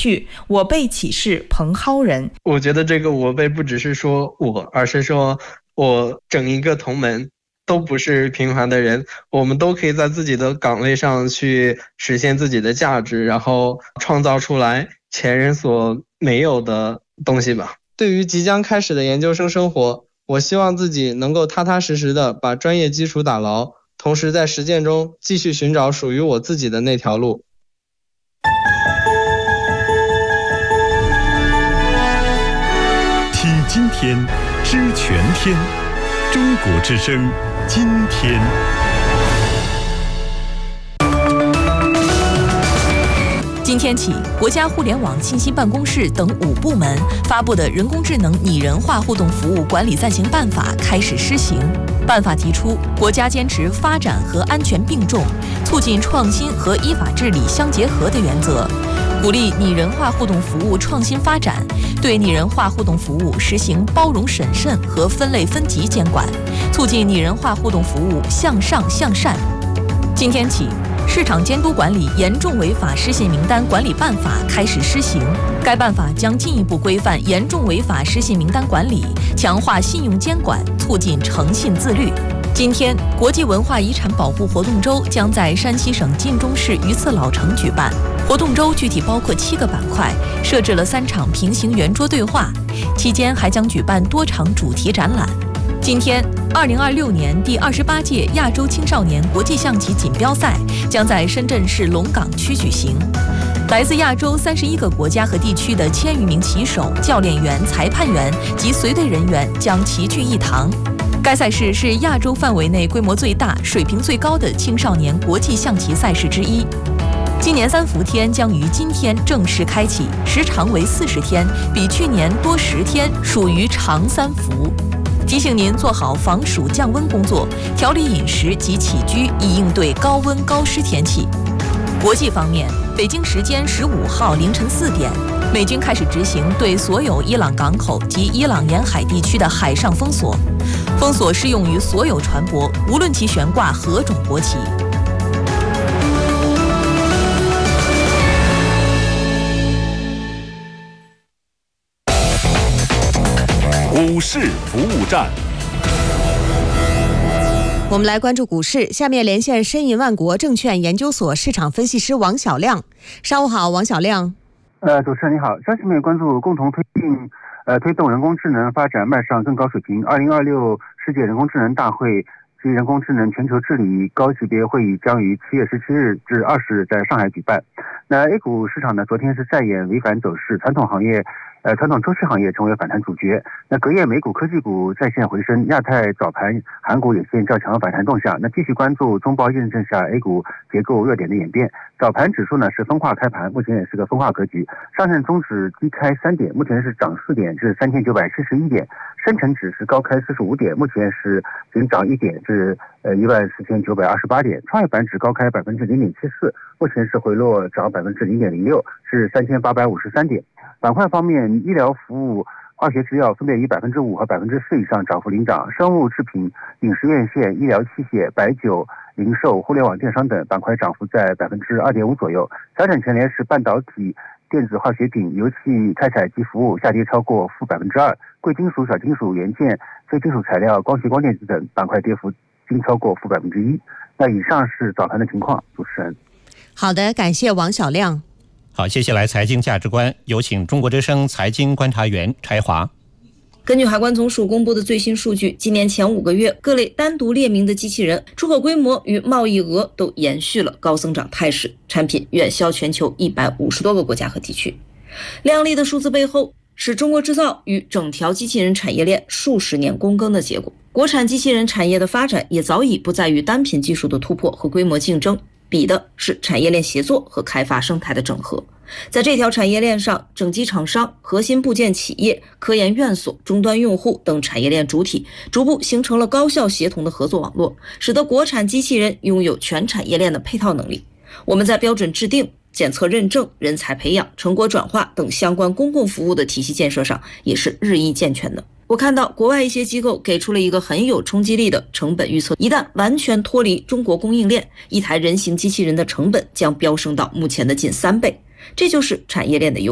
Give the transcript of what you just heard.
去，我辈岂是蓬蒿人。 我觉得这个我辈不只是说我，而是说我整一个同门都不是平凡的人，我们都可以在自己的岗位上去实现自己的价值，然后创造出来前人所没有的东西吧。 对于即将开始的研究生生活，我希望自己能够踏踏实实的把专业基础打牢，同时在实践中继续寻找属于我自己的那条路。 听今天，知全天，中国之声，今天。 今天起，国家互联网信息办公室等5部门发布的《人工智能拟人化互动服务管理暂行办法》开始施行。办法提出，国家坚持发展和安全并重，促进创新和依法治理相结合的原则，鼓励拟人化互动服务创新发展，对拟人化互动服务实行包容审慎和分类分级监管，促进拟人化互动服务向上向善。今天起，市场监督管理严重违法失信名单管理办法开始施行。该办法将进一步规范严重违法失信名单管理，强化信用监管，促进诚信自律。今天，国际文化遗产保护活动周将在山西省晋中市榆次老城举办。活动周具体包括7个板块，设置了3场平行圆桌对话，期间还将举办多场主题展览。今天，2026年第28届亚洲青少年国际象棋锦标赛将在深圳市龙岗区举行。来自亚洲31个国家和地区的1000余名棋手、教练员、裁判员及随队人员将齐聚一堂。该赛事是亚洲范围内规模最大、水平最高的青少年国际象棋赛事之一。今年3伏天将于今天正式开启，时长为40天，比去年多10天，属于长3伏。提醒您做好防暑降温工作，调理饮食及起居，以应对高温高湿天气。国际方面，北京时间15号凌晨4点，美军开始执行对所有伊朗港口及伊朗沿海地区的海上封锁，封锁适用于所有船舶，无论其悬挂何种国旗。 股市服务站， 我们来关注股市。下面连线申银万国证券研究所市场分析师王小亮。上午好，王小亮。 主持人你好，消息面关注共同推动人工智能发展迈上更高水平。2026世界人工智能大会及人工智能全球治理高级别会议将于7月17日至20日在上海举办。那 A 股市场呢，昨天是再演违反走势，传统周期行业成为反弹主角。那隔夜美股科技股再现回升，亚太早盘韩股也现较强反弹动向。那继续关注中报验证下 A 股结构热点的演变。早盘指数呢是分化开盘，目前也是个分化格局。上证综指低开3点，目前是涨4点至3971点。深成指是高开45点，目前是仅涨1点至14928点。创业板指高开0.74%，目前是回落涨0.06%，是3853点。板块方面，医疗服务、化学制药分别以5%和4%以上涨幅领涨，生物制品、饮食院线、医疗器械、白酒、零售、互联网电商等板块涨幅在2.5%左右。调整前列是半导体、电子化学品、油气开采及服务下跌超过2%，贵金属、小金属、元件、非金属材料、光学光电子等板块跌幅均超过1%。那以上是早盘的情况，主持人。 好的，感谢王小亮。 好，接下来财经价值观，有请中国之声财经观察员柴华。 根据海关总署公布的最新数据，今年前5个月，各类单独列明的机器人出口规模与贸易额都延续了高增长态势，产品远销全球150多个国家和地区。亮丽的数字背后，是中国制造与整条机器人产业链数十年躬耕的结果。国产机器人产业的发展也早已不在于单品技术的突破和规模竞争，比的是产业链协作和开发生态的整合。在这条产业链上，整机厂商、核心部件企业、科研院所、终端用户等产业链主体逐步形成了高效协同的合作网络，使得国产机器人拥有全产业链的配套能力。我们在标准制定、检测认证、人才培养、成果转化等相关公共服务的体系建设上也是日益健全的。我看到国外一些机构给出了一个很有冲击力的成本预测，一旦完全脱离中国供应链，一台人形机器人的成本将飙升到目前的近3倍，这就是产业链的优势。